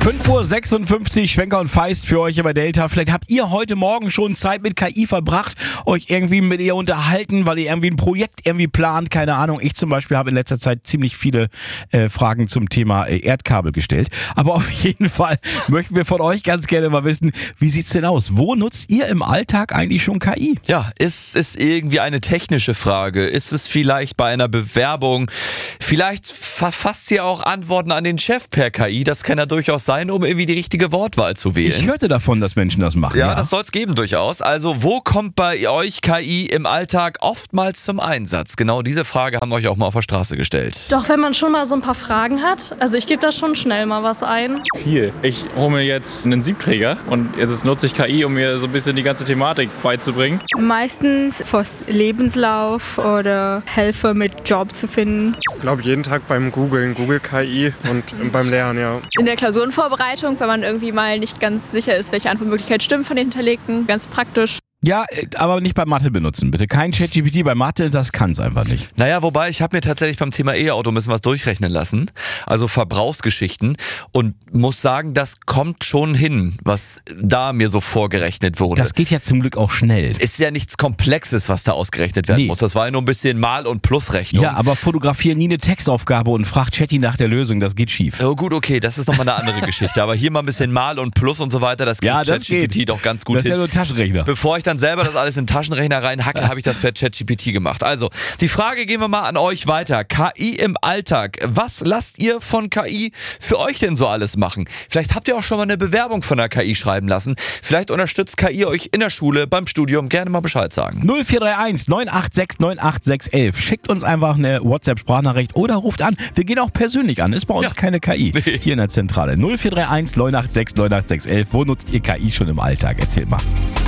5:56 Uhr, Schwenker und Feist für euch bei Delta. Vielleicht habt ihr heute Morgen schon Zeit mit KI verbracht, euch irgendwie mit ihr unterhalten, weil ihr irgendwie ein Projekt irgendwie plant, keine Ahnung. Ich zum Beispiel habe in letzter Zeit ziemlich viele Fragen zum Thema Erdkabel gestellt. Aber auf jeden Fall möchten wir von euch ganz gerne mal wissen, wie sieht's denn aus? Wo nutzt ihr im Alltag eigentlich schon KI? Ja, ist es irgendwie eine technische Frage? Ist es vielleicht bei einer Bewerbung? Vielleicht verfasst ihr auch Antworten an den Chef per KI. Das kann ja durchaus sein, um irgendwie die richtige Wortwahl zu wählen. Ich hörte davon, dass Menschen das machen. Ja, das soll es geben durchaus. Also wo kommt bei euch KI im Alltag oftmals zum Einsatz? Genau diese Frage haben wir euch auch mal auf der Straße gestellt. Doch, wenn man schon mal so ein paar Fragen hat, also ich gebe da schon schnell mal was ein. Viel. Ich hole mir jetzt einen Siebträger und jetzt nutze ich KI, um mir so ein bisschen die ganze Thematik beizubringen. Meistens fürs Lebenslauf oder Helfer mit Job zu finden. Ich glaube jeden Tag beim Googlen, Google KI und beim Lernen, ja. In der Klausurenvorbereitung, wenn man irgendwie mal nicht ganz sicher ist, welche Antwortmöglichkeit stimmt von den Hinterlegten, ganz praktisch. Ja, aber nicht bei Mathe benutzen, bitte. Kein ChatGPT bei Mathe, das kann es einfach nicht. Naja, wobei ich habe mir tatsächlich beim Thema E-Auto ein bisschen was durchrechnen lassen, also Verbrauchsgeschichten, und muss sagen, das kommt schon hin, was da mir so vorgerechnet wurde. Das geht ja zum Glück auch schnell. Ist ja nichts Komplexes, was da ausgerechnet werden muss. Das war ja nur ein bisschen Mal- und Plusrechnung. Ja, aber fotografiere nie eine Textaufgabe und frag Chatty nach der Lösung, das geht schief. Oh gut, okay, das ist nochmal eine andere Geschichte. Aber hier mal ein bisschen Mal und Plus und so weiter, das kriegt ChatGPT doch ganz gut hin. Das ist ja nur Taschenrechner. Bevor ich dann selber das alles in den Taschenrechner reinhacke, habe ich das per ChatGPT gemacht. Also, die Frage gehen wir mal an euch weiter. KI im Alltag. Was lasst ihr von KI für euch denn so alles machen? Vielleicht habt ihr auch schon mal eine Bewerbung von der KI schreiben lassen. Vielleicht unterstützt KI euch in der Schule, beim Studium. Gerne mal Bescheid sagen. 0431 986 98611. Schickt uns einfach eine WhatsApp-Sprachnachricht oder ruft an. Wir gehen auch persönlich an. Ist bei uns keine KI. Hier in der Zentrale. 0431 986 98611. Wo nutzt ihr KI schon im Alltag? Erzählt mal.